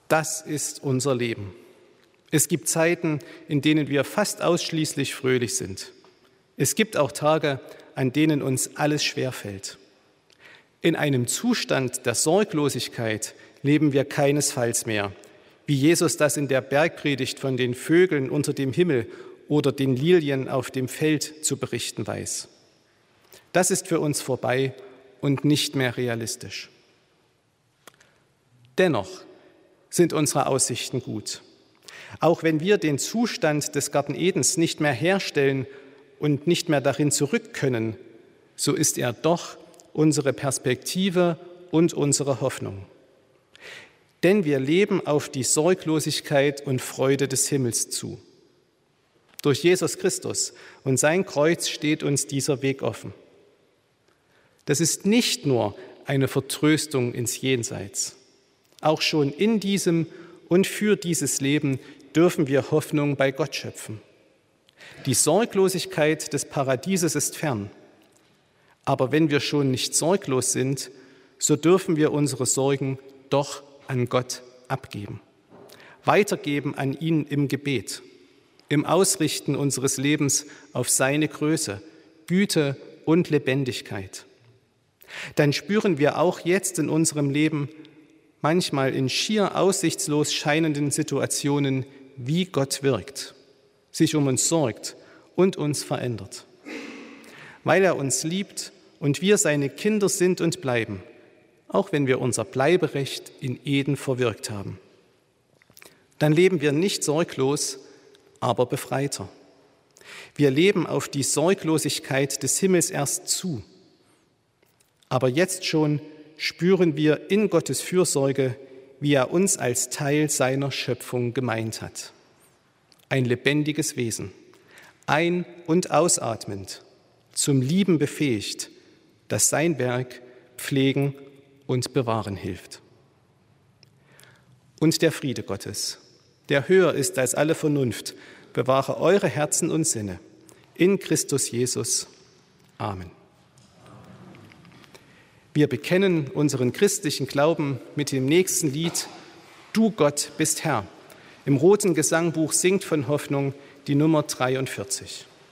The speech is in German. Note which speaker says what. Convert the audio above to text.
Speaker 1: Das ist unser Leben. Es gibt Zeiten, in denen wir fast ausschließlich fröhlich sind. Es gibt auch Tage, an denen uns alles schwerfällt. In einem Zustand der Sorglosigkeit leben wir keinesfalls mehr, wie Jesus das in der Bergpredigt von den Vögeln unter dem Himmel oder den Lilien auf dem Feld zu berichten weiß. Das ist für uns vorbei und nicht mehr realistisch. Dennoch sind unsere Aussichten gut. Auch wenn wir den Zustand des Garten Edens nicht mehr herstellen und nicht mehr darin zurück können, so ist er doch unsere Perspektive und unsere Hoffnung. Denn wir leben auf die Sorglosigkeit und Freude des Himmels zu. Durch Jesus Christus und sein Kreuz steht uns dieser Weg offen. Das ist nicht nur eine Vertröstung ins Jenseits. Auch schon in diesem und für dieses Leben dürfen wir Hoffnung bei Gott schöpfen. Die Sorglosigkeit des Paradieses ist fern. Aber wenn wir schon nicht sorglos sind, so dürfen wir unsere Sorgen doch an Gott abgeben. Weitergeben an ihn im Gebet, im Ausrichten unseres Lebens auf seine Größe, Güte und Lebendigkeit. Dann spüren wir auch jetzt in unserem Leben, manchmal in schier aussichtslos scheinenden Situationen, wie Gott wirkt, sich um uns sorgt und uns verändert. Weil er uns liebt und wir seine Kinder sind und bleiben, auch wenn wir unser Bleiberecht in Eden verwirkt haben. Dann leben wir nicht sorglos, aber befreiter. Wir leben auf die Sorglosigkeit des Himmels erst zu. Aber jetzt schon spüren wir in Gottes Fürsorge, wie er uns als Teil seiner Schöpfung gemeint hat. Ein lebendiges Wesen, ein- und ausatmend, zum Lieben befähigt, das sein Werk pflegen und bewahren hilft. Und der Friede Gottes, der höher ist als alle Vernunft, bewahre eure Herzen und Sinne in Christus Jesus. Amen. Wir bekennen unseren christlichen Glauben mit dem nächsten Lied »Du Gott bist Herr«. Im Roten Gesangbuch singt von Hoffnung die Nummer 43.